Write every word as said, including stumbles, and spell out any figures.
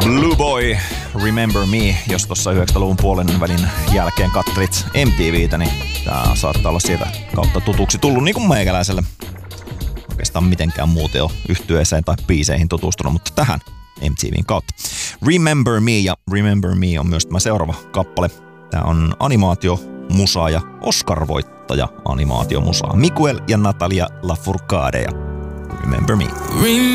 Blue Boy, Remember Me, jos tuossa yhdeksänkymmentäluvun puolen välin jälkeen kattelit M T V:tä, niin tää saattaa olla sieltä kautta tutuksi tullut niin kuin meikäläiselle. Oikeastaan mitenkään muuten ole yhtyeeseen tai biiseihin tutustunut, mutta tähän M T V:n kautta. Remember Me, ja Remember Me on myös tämä seuraava kappale. Tää on animaatiomusaa ja Oscar-voittaja animaatiomusaa. Miguel ja Natalia Lafourcade ja Remember Me.